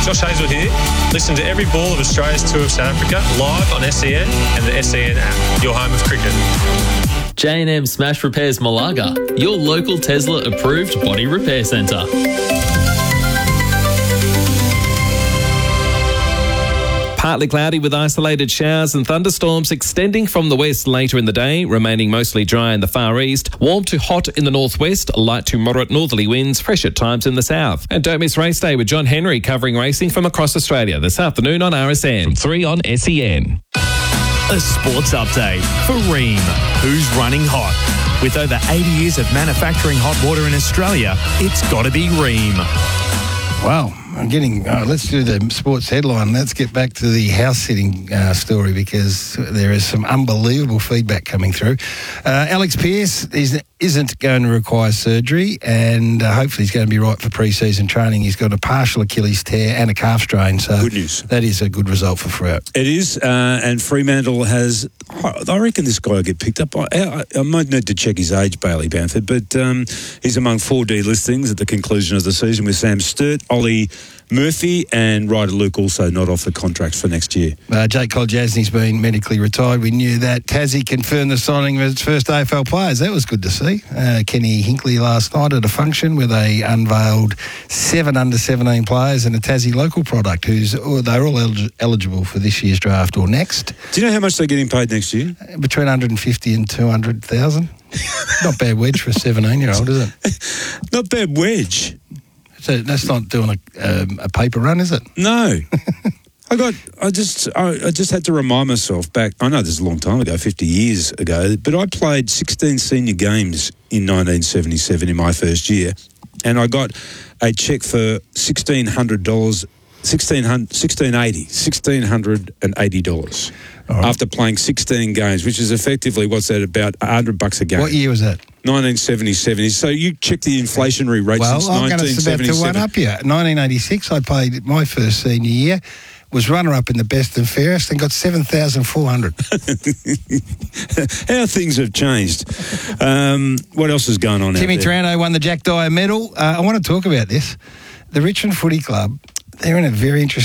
Josh Hazel here. Listen to every ball of Australia's tour of South Africa live on SEN and the SEN app, your home of cricket. J&M Smash Repairs Malaga, your local Tesla approved body repair centre. Partly cloudy with isolated showers and thunderstorms extending from the west later in the day, remaining mostly dry in the far east. Warm to hot in the northwest, light to moderate northerly winds, fresh at times in the south. And don't miss Race Day with John Henry covering racing from across Australia this afternoon on RSN. From 3 on SEN. A sports update for Rheem, who's running hot. With over 80 years of manufacturing hot water in Australia, it's got to be Rheem. Wow, I'm getting... let's do the sports headline. Let's get back to the house-sitting story because there is some unbelievable feedback coming through. Alex Pearce isn't going to require surgery and hopefully he's going to be right for pre-season training. He's got a partial Achilles tear and a calf strain, so good news. That is a good result for Fremantle. It is, and Fremantle has... I reckon this guy will get picked up. I might need to check his age, Bailey Bamford, but he's among 4D listings at the conclusion of the season with Sam Sturt, Ollie Murphy and Ryder Luke also not off the contracts for next year. Jake Kolodjasny's been medically retired. We knew that. Tassie confirmed the signing of its first AFL players. That was good to see. Kenny Hinkley last night at a function where they unveiled 7 under-17 players and a Tassie local product they're all eligible for this year's draft or next. Do you know how much they're getting paid next year? Between 150 and 200,000. Not bad wedge for a 17-year-old, is it? Not bad wedge. So that's not doing a paper run, is it? No. I just had to remind myself back, I know this is a long time ago, 50 years ago, but I played 16 senior games in 1977 in my first year, and I got a cheque for $1,680 after playing 16 games, which is effectively, what's that, about $100 a game. What year was that? 1977. So you check the inflationary rate since 1977. Well, I'm going to one up you. 1986, I played my first senior year, was runner-up in the best and fairest and got 7,400. How things have changed. What else is going on Timmy out there? Taranto won the Jack Dyer medal. I want to talk about this. The Richmond Footy Club, they're in a very interesting